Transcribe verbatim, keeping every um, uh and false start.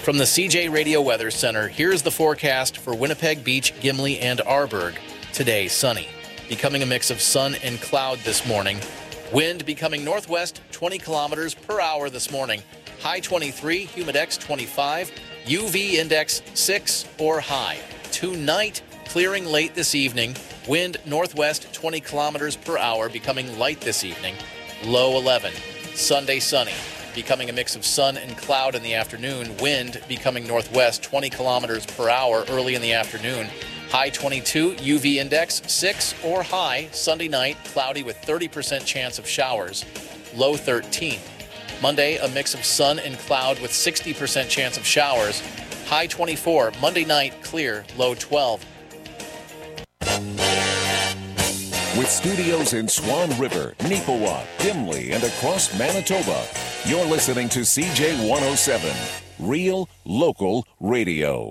From the C J Radio Weather Center, here's the forecast for Winnipeg Beach, Gimli, and Arborg. Today, sunny. Becoming a mix of sun and cloud this morning. Wind becoming northwest, twenty kilometers per hour this morning. High twenty-three, humidex twenty-five, U V index six or high. Tonight, clearing late this evening. Wind northwest, twenty kilometers per hour, becoming light this evening. Low eleven. Sunday, sunny. Becoming a mix of sun and cloud in the afternoon. Wind becoming northwest, twenty kilometers per hour early in the afternoon. High twenty-two, U V index six or high. Sunday night, cloudy with thirty percent chance of showers. Low thirteen. Monday, a mix of sun and cloud with sixty percent chance of showers. High twenty-four. Monday night, clear. Low twelve. With studios in Swan River, Neepawa, Gimli, and across Manitoba, you're listening to C J one oh seven, Real Local Radio.